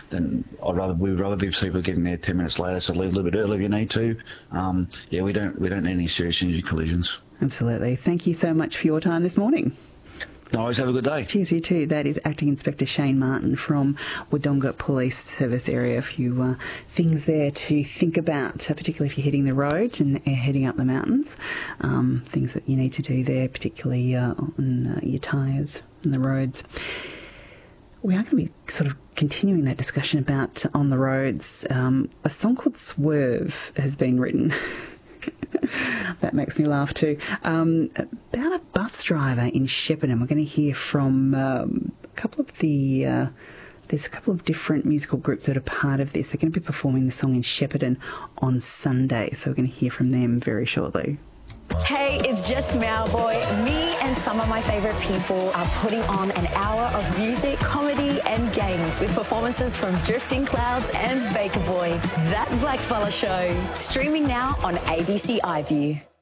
then we'd rather be people getting there 10 minutes later, so leave a little bit early if you need to. We don't need any serious energy collisions. Absolutely. Thank you so much for your time this morning. No worries, have a good day. Cheers, you too. That is Acting Inspector Shane Martin from Wodonga Police Service area. A few things there to think about, particularly if you're hitting the road and heading up the mountains. Things that you need to do there, particularly on your tyres and the roads. We are going to be sort of continuing that discussion about on the roads. A song called Swerve has been written. That makes me laugh too. About a bus driver in Shepparton. We're going to hear from a couple of there's a couple of different musical groups that are part of this. They're going to be performing the song in Shepparton on Sunday, so we're going to hear from them very shortly. Hey, it's just Mauboy. Me and some of my favourite people are putting on an hour of music, comedy and games with performances from Drifting Clouds and Baker Boy. That Blackfella Show. Streaming now on ABC iView.